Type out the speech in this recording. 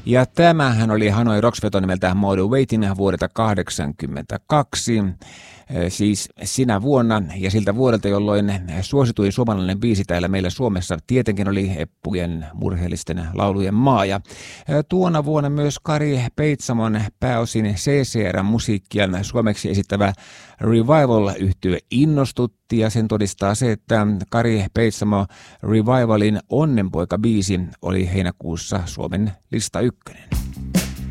Ja tämähän oli Hanoi Rocks-veto nimeltään Maude Waiting vuodelta 1982. Siis sinä vuonna ja siltä vuodelta, jolloin suosituin suomalainen biisi täällä meillä Suomessa tietenkin oli heppujen murheellisten laulujen maa. Ja tuona vuonna myös Kari Peitsamon pääosin CCR-musiikkia suomeksi esittävä Revival-yhtye innostutti, ja sen todistaa se, että Kari Peitsamo Revivalin Onnenpoika-biisi oli heinäkuussa Suomen lista 1.